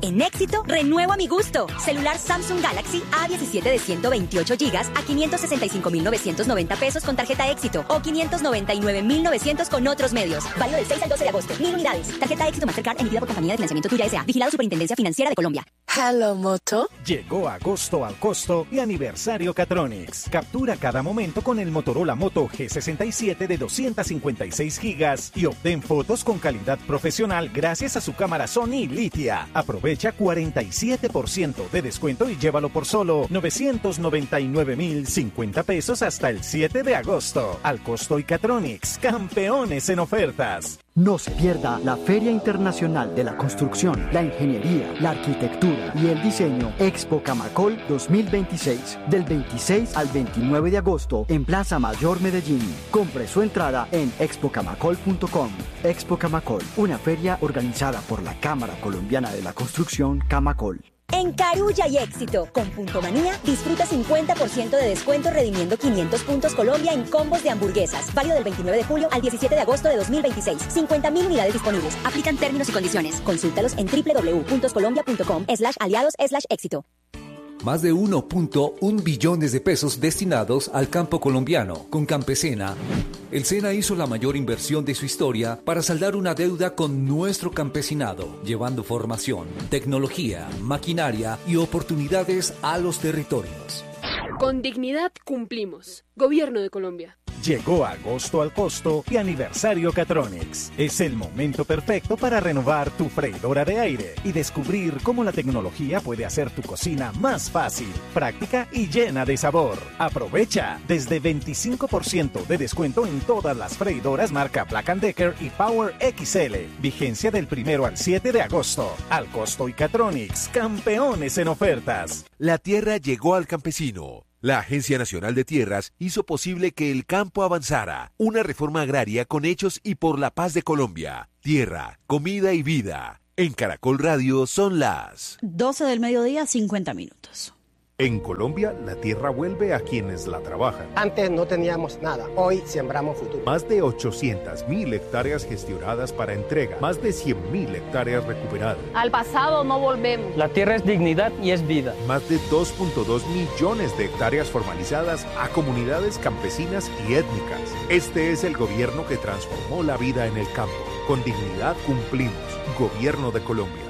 En Éxito, renuevo a mi gusto. Celular Samsung Galaxy A diecisiete de ciento veintiocho gigas a quinientos sesenta y cinco mil novecientos noventa pesos con tarjeta Éxito o quinientos noventa y nueve mil novecientos con otros medios. Válido del seis al doce de agosto. Mil unidades. Tarjeta Éxito Mastercard emitida por Compañía de Financiamiento Tuya S A. Vigilado Superintendencia Financiera de Colombia. Hello Moto. Llegó agosto al costo y aniversario Catronics. Captura cada momento con el Motorola Moto G sesenta y siete de doscientos cincuenta y seis gigas y obtén fotos con calidad profesional gracias a su cámara Sony Litia. Aprovecha cuarenta y siete por ciento de descuento y llévalo por solo novecientos noventa y nueve mil cincuenta pesos hasta el siete de agosto. Al costo y Catronics, campeones en ofertas. No se pierda la Feria Internacional de la Construcción, la Ingeniería, la Arquitectura y el Diseño Expo Camacol dos mil veintiséis, del veintiséis al veintinueve de agosto en Plaza Mayor Medellín. Compre su entrada en expo camacol punto com. Expo Camacol, una feria organizada por la Cámara Colombiana de la Construcción Camacol. En Carulla y Éxito, con Punto Manía, disfruta cincuenta por ciento de descuento redimiendo quinientos puntos Colombia en combos de hamburguesas. Válido del veintinueve de julio al diecisiete de agosto de dos mil veintiséis. cincuenta mil unidades disponibles. Aplican términos y condiciones. Consúltalos en doble u doble u doble u punto colombia punto com slash aliados slash éxito. Más de uno punto uno billones de pesos destinados al campo colombiano. Con Campesina, el SENA hizo la mayor inversión de su historia para saldar una deuda con nuestro campesinado, llevando formación, tecnología, maquinaria y oportunidades a los territorios. Con dignidad cumplimos. Gobierno de Colombia. Llegó agosto al costo y aniversario Catronics. Es el momento perfecto para renovar tu freidora de aire y descubrir cómo la tecnología puede hacer tu cocina más fácil, práctica y llena de sabor. Aprovecha desde veinticinco por ciento de descuento en todas las freidoras marca Black and Decker y Power X L. Vigencia del primero al siete de agosto. Al costo y Catronics, campeones en ofertas. La tierra llegó al campesino. La Agencia Nacional de Tierras hizo posible que el campo avanzara. Una reforma agraria con hechos y por la paz de Colombia. Tierra, comida y vida. En Caracol Radio son las doce del mediodía, cincuenta minutos. En Colombia, la tierra vuelve a quienes la trabajan. Antes no teníamos nada, hoy sembramos futuro. Más de ochocientas mil hectáreas gestionadas para entrega, más de cien mil hectáreas recuperadas. Al pasado no volvemos. La tierra es dignidad y es vida. Más de dos punto dos millones de hectáreas formalizadas a comunidades campesinas y étnicas. Este es el gobierno que transformó la vida en el campo. Con dignidad cumplimos. Gobierno de Colombia.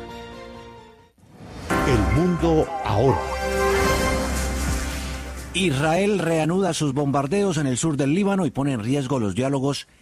El mundo ahora. Israel reanuda sus bombardeos en el sur del Líbano y pone en riesgo los diálogos